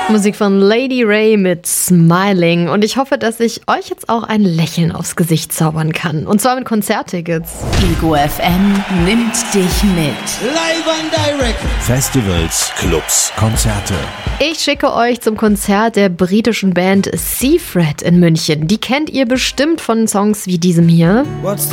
Musik von Lady Ray mit Smiling. Und ich hoffe, dass ich euch jetzt auch ein Lächeln aufs Gesicht zaubern kann. Und zwar mit Konzerttickets. Ego FM nimmt dich mit. Live and direct. Festivals, Clubs, Konzerte. Ich schicke euch zum Konzert der britischen Band Seafret in München. Die kennt ihr bestimmt von Songs wie diesem hier. What's